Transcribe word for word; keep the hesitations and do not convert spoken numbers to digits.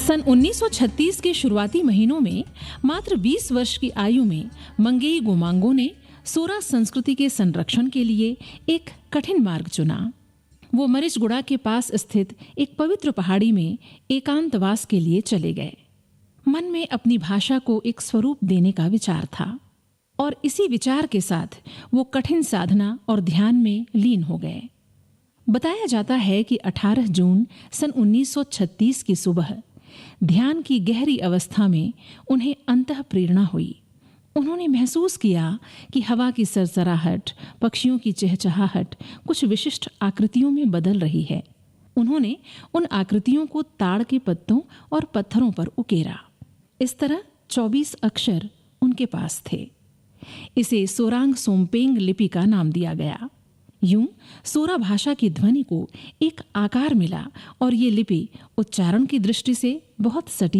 सन उन्नीस सौ छत्तीस के शुरुआती महीनों में मात्र बीस वर्ष की आयु में मंगेई गोमांगो ने सोरा संस्कृति के संरक्षण के लिए एक कठिन मार्ग चुना। वो मरिचगुड़ा के पास स्थित एक पवित्र पहाड़ी में एकांतवास के लिए चले गए। मन में अपनी भाषा को एक स्वरूप देने का विचार था और इसी विचार के साथ वो कठिन साधना और ध्यान में लीन हो गए। बताया जाता है कि अठारह जून सन उन्नीस सौ छत्तीस की सुबह ध्यान की गहरी अवस्था में उन्हें अंतः प्रेरणा हुई। उन्होंने महसूस किया कि हवा की सरसराहट, पक्षियों की चहचहाहट कुछ विशिष्ट आकृतियों में बदल रही है। उन्होंने उन आकृतियों को ताड़ के पत्तों और पत्थरों पर उकेरा। इस तरह चौबीस अक्षर उनके पास थे। इसे सोरांग सोमपेंग लिपि का नाम दिया गया। यूं सोरा भाषा की ध्वनि को एक आकार मिला और ये लिपि उच्चारण की दृष्टि से बहुत सटीक